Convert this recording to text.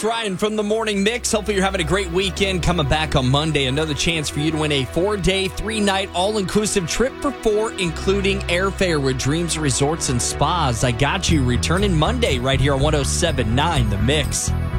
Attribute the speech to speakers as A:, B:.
A: it's Ryan from the Morning Mix. Hopefully you're having a great weekend. Coming back on Monday, another chance for you to win a 4-day, 3-night, all-inclusive trip for 4, including airfare with Dreams Resorts and Spas. I got you returning Monday right here on 107.9 The Mix.